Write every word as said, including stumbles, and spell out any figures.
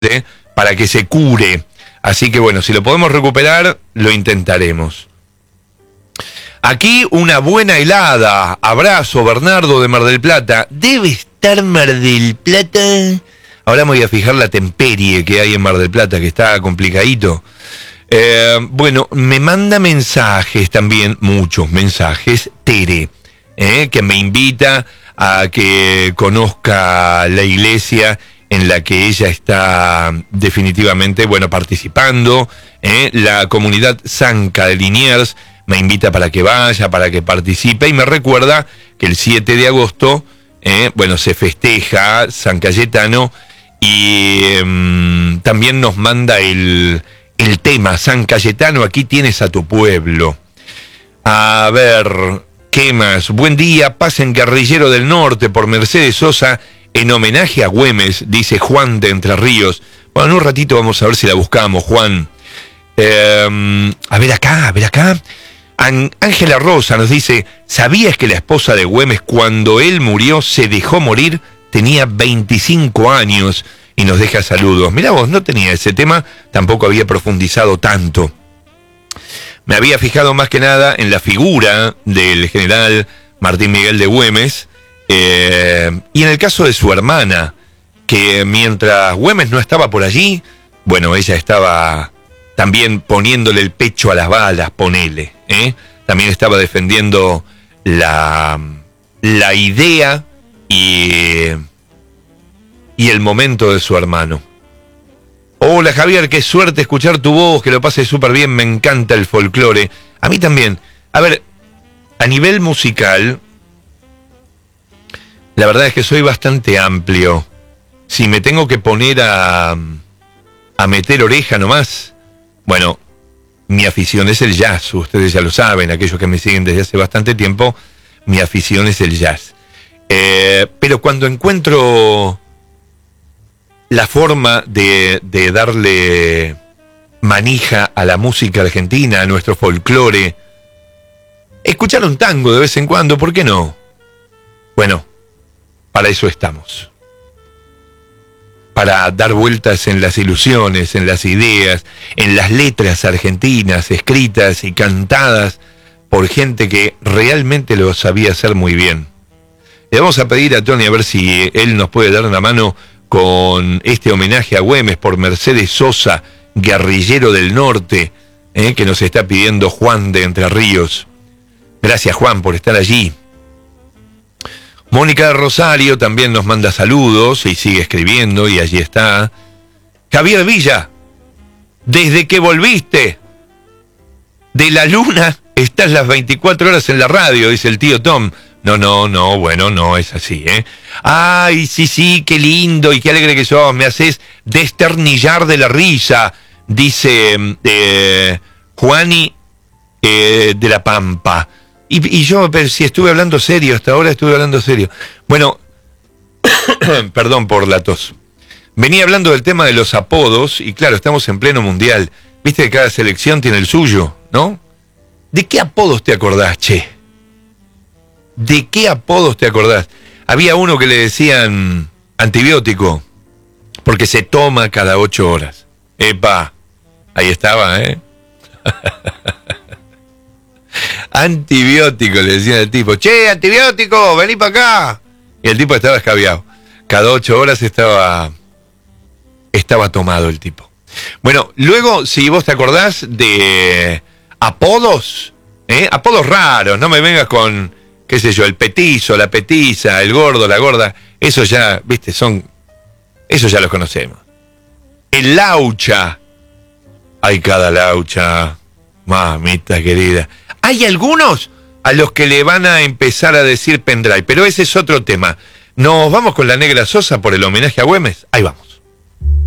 ¿viste? Para que se cure. Así que bueno, si lo podemos recuperar, lo intentaremos. Aquí una buena helada. Abrazo, Bernardo de Mar del Plata. Debe estar Mar del Plata. Ahora me voy a fijar la temperie que hay en Mar del Plata, que está complicadito. Eh, bueno, me manda mensajes también, muchos mensajes, Tere, eh, que me invita a que conozca la iglesia en la que ella está definitivamente, bueno, participando. Eh, la comunidad Zanca de Liniers me invita para que vaya, para que participe, y me recuerda que el siete de agosto, eh, bueno, se festeja San Cayetano, y eh, también nos manda el... El tema, San Cayetano, aquí tienes a tu pueblo. A ver, ¿qué más? Buen día, pasen Guerrillero del Norte por Mercedes Sosa en homenaje a Güemes, dice Juan de Entre Ríos. Bueno, en un ratito vamos a ver si la buscamos, Juan. Eh, a ver acá, a ver acá. Ángela Rosa nos dice, ¿sabías que la esposa de Güemes, cuando él murió, se dejó morir? Tenía veinticinco años. Y nos deja saludos. Mirá vos, no tenía ese tema, tampoco había profundizado tanto. Me había fijado más que nada en la figura del general Martín Miguel de Güemes, eh, y en el caso de su hermana, que mientras Güemes no estaba por allí, bueno, ella estaba también poniéndole el pecho a las balas, ponele, ¿eh? También estaba defendiendo la, la idea y... y el momento de su hermano. Hola Javier, qué suerte escuchar tu voz, que lo pases súper bien, me encanta el folclore. A mí también. A ver, a nivel musical, la verdad es que soy bastante amplio. Si me tengo que poner a, a meter oreja nomás, bueno, mi afición es el jazz, ustedes ya lo saben, aquellos que me siguen desde hace bastante tiempo, mi afición es el jazz. Eh, pero cuando encuentro... la forma de, de darle manija a la música argentina, a nuestro folclore, escuchar un tango de vez en cuando, ¿por qué no? Bueno, para eso estamos. Para dar vueltas en las ilusiones, en las ideas, en las letras argentinas, escritas y cantadas por gente que realmente lo sabía hacer muy bien. Le vamos a pedir a Tony a ver si él nos puede dar una mano con este homenaje a Güemes por Mercedes Sosa, Guerrillero del Norte, eh, que nos está pidiendo Juan de Entre Ríos. Gracias, Juan, por estar allí. Mónica de Rosario también nos manda saludos y sigue escribiendo, y allí está. Javier Villa, desde que volviste de la luna, estás las veinticuatro horas en la radio, dice el tío Tom. No, no, no, bueno, no es así, ¿eh? Ay, sí, sí, qué lindo y qué alegre que sos, me haces desternillar de la risa, dice eh, Juani eh, de la Pampa. Y, y yo, pero si estuve hablando serio, hasta ahora estuve hablando serio. Bueno, perdón por la tos. Venía hablando del tema de los apodos, y claro, estamos en pleno mundial. Viste que cada selección tiene el suyo, ¿no? ¿De qué apodos te acordás, che? ¿De qué apodos te acordás? Había uno que le decían antibiótico, porque se toma cada ocho horas. Epa, ahí estaba, ¿eh? Antibiótico, le decían al tipo. Che, antibiótico, vení para acá. Y el tipo estaba escabiado. Cada ocho horas estaba, estaba tomado el tipo. Bueno, luego, si vos te acordás de apodos, ¿eh? Apodos raros, no me vengas con... qué sé yo, el petizo, la petiza, el gordo, la gorda, eso ya, viste, son, eso ya los conocemos. El laucha, hay cada laucha, mamita querida. Hay algunos a los que le van a empezar a decir pendrive, pero ese es otro tema. Nos vamos con la Negra Sosa por el homenaje a Güemes, ahí vamos.